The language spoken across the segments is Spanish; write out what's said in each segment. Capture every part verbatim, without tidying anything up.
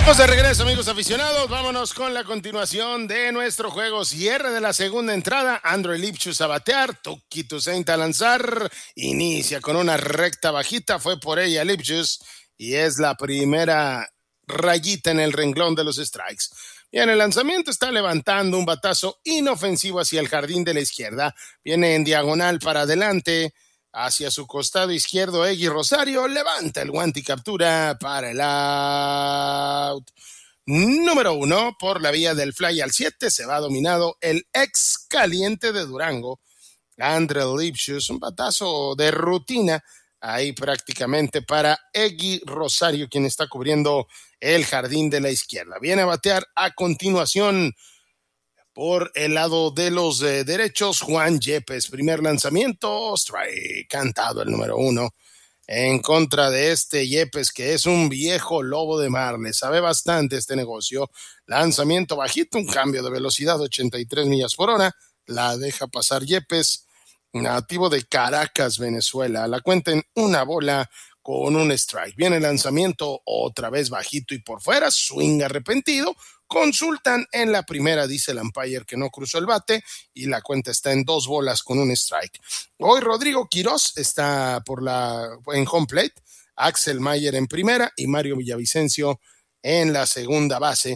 Estamos de regreso, amigos aficionados. Vámonos con la continuación de nuestro juego. Cierre de la segunda entrada. Andrei Lipcius a batear, Touki Toussaint a lanzar. Inicia con una recta bajita. Fue por ella Lipcius y es la primera rayita en el renglón de los strikes. Bien, el lanzamiento está levantando un batazo inofensivo hacia el jardín de la izquierda. Viene en diagonal para adelante. Hacia su costado izquierdo, Eggy Rosario levanta el guante y captura para el out. Número uno, por la vía del fly al siete, se va dominado el ex caliente de Durango, Andrei Lipcius, un batazo de rutina ahí prácticamente para Eggy Rosario, quien está cubriendo el jardín de la izquierda. Viene a batear a continuación por el lado de los eh, derechos, Juan Yepes. Primer lanzamiento, strike, cantado el número uno. En contra de este Yepes, que es un viejo lobo de mar. Le sabe bastante este negocio. Lanzamiento bajito, un cambio de velocidad, ochenta y tres millas por hora. La deja pasar Yepes, nativo de Caracas, Venezuela. La cuenta en una bola con un strike. Viene el lanzamiento otra vez bajito y por fuera, swing arrepentido. Consultan en la primera, dice el umpire que no cruzó el bate y la cuenta está en dos bolas con un strike. Hoy Rodrigo Quirós está por la, en home plate, Axel Mayer en primera y Mario Villavicencio en la segunda base.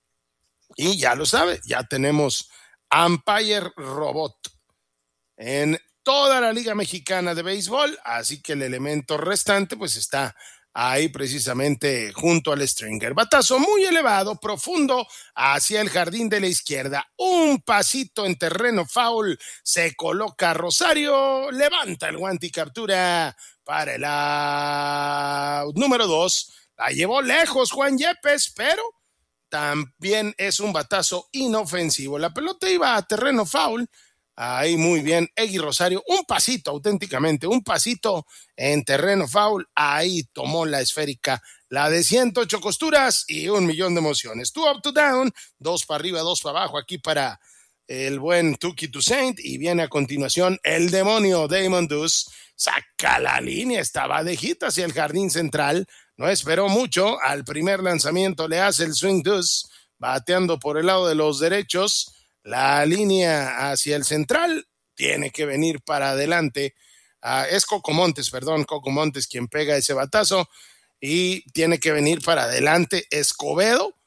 Y ya lo sabe, ya tenemos umpire robot en toda la Liga Mexicana de Béisbol, así que el elemento restante pues está ahí precisamente junto al stringer. Batazo muy elevado, profundo, hacia el jardín de la izquierda. Un pasito en terreno foul. Se coloca Rosario, levanta el guante y captura para el out. Número dos. La llevó lejos Juan Yepes, pero también es un batazo inofensivo. La pelota iba a terreno foul. Ahí muy bien, Eggy Rosario, un pasito auténticamente, un pasito en terreno foul, ahí tomó la esférica, la de ciento ocho costuras y un millón de emociones. Two up, two down, dos para arriba, dos para abajo, aquí para el buen Touki Toussaint, y viene a continuación el demonio Damon Deuce, saca la línea, estaba de hit hacia el jardín central, no esperó mucho, al primer lanzamiento le hace el swing Deuce, bateando por el lado de los derechos. La línea hacia el central tiene que venir para adelante. Uh, es Coco Montes, perdón, Coco Montes quien pega ese batazo y tiene que venir para adelante Escobedo.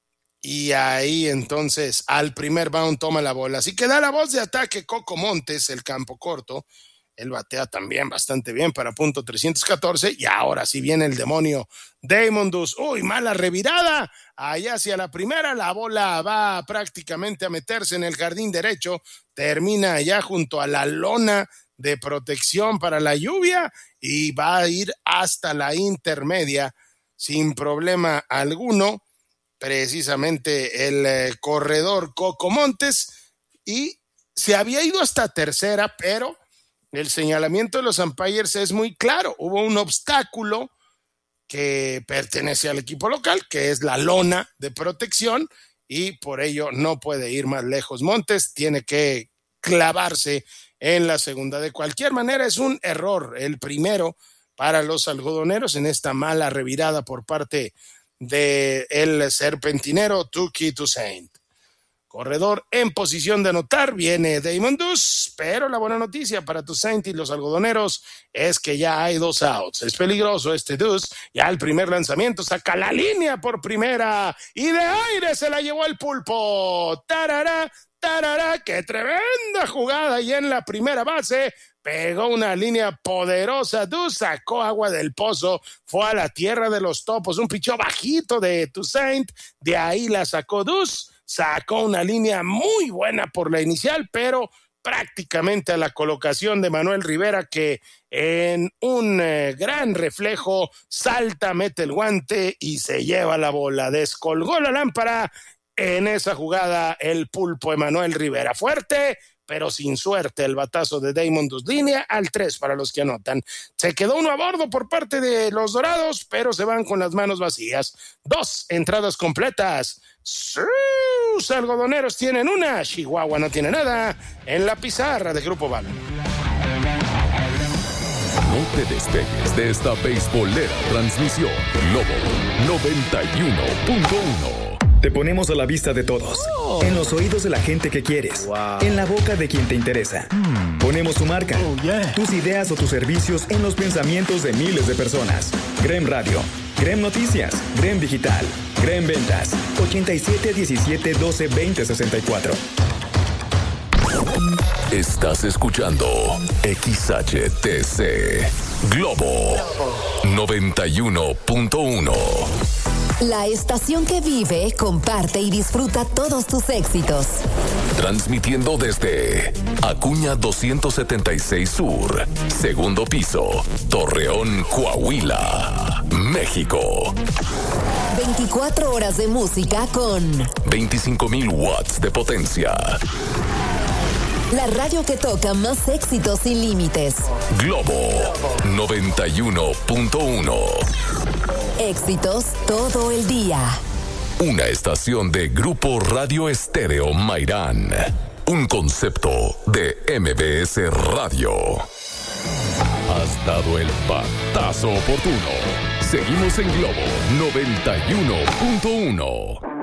Y ahí entonces al primer bound toma la bola. Así que da la voz de ataque Coco Montes, el campo corto. Él batea también bastante bien para punto trescientos catorce. Y ahora sí viene el demonio Damon Deuce. Uy, mala revirada. Allá hacia la primera. La bola va prácticamente a meterse en el jardín derecho. Termina allá junto a la lona de protección para la lluvia. Y va a ir hasta la intermedia sin problema alguno. Precisamente el eh, corredor Coco Montes. Y se había ido hasta tercera, pero el señalamiento de los umpires es muy claro. Hubo un obstáculo que pertenece al equipo local, que es la lona de protección, y por ello no puede ir más lejos. Montes tiene que clavarse en la segunda. De cualquier manera, es un error, el primero para los algodoneros en esta mala revirada por parte del serpentinero Touki Toussaint. Corredor en posición de anotar, viene Damon Deuce, pero la buena noticia para Toussaint y los algodoneros es que ya hay dos outs. Es peligroso este Deuce, ya el primer lanzamiento saca la línea por primera y de aire se la llevó el pulpo. Tarará, tarará, qué tremenda jugada, y en la primera base pegó una línea poderosa. Deuce sacó agua del pozo, fue a la tierra de los topos, un picheo bajito de Toussaint, de ahí la sacó Deuce. Sacó una línea muy buena por la inicial, pero prácticamente a la colocación de Manuel Rivera, que en un eh, gran reflejo salta, mete el guante y se lleva la bola. Descolgó la lámpara en esa jugada el pulpo Emanuel Rivera. Fuerte, pero sin suerte el batazo de Damon Deuce. Línea al tres para los que anotan. Se quedó uno a bordo por parte de los Dorados, pero se van con las manos vacías. Dos entradas completas. Sus algodoneros tienen una, Chihuahua no tiene nada en la pizarra de Grupo Val. te despegues de esta beisbolera transmisión. Globo noventa y uno punto uno. Te ponemos a la vista de todos, oh. en los oídos de la gente que quieres, wow. en la boca de quien te interesa. Mm. Ponemos tu marca, oh, yeah. tus ideas o tus servicios en los pensamientos de miles de personas. Grem Radio, Grem Noticias, Grem Digital, Grem Ventas, ochenta y siete, diecisiete, doce, veinte, sesenta y cuatro. Estás escuchando X H T C Globo noventa y uno punto uno. La estación que vive, comparte y disfruta todos tus éxitos. Transmitiendo desde Acuña doscientos setenta y seis Sur, segundo piso, Torreón, Coahuila, México. veinticuatro horas de música con veinticinco mil watts de potencia. La radio que toca más éxitos sin límites. Globo noventa y uno punto uno. Éxitos todo el día. Una estación de Grupo Radio Estéreo Mairán. Un concepto de M B S Radio. Has dado el batazo oportuno. Seguimos en Globo noventa y uno punto uno.